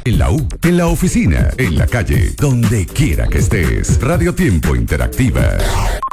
En la U, en la oficina, en la calle, donde quiera que estés. Radio Tiempo Interactiva.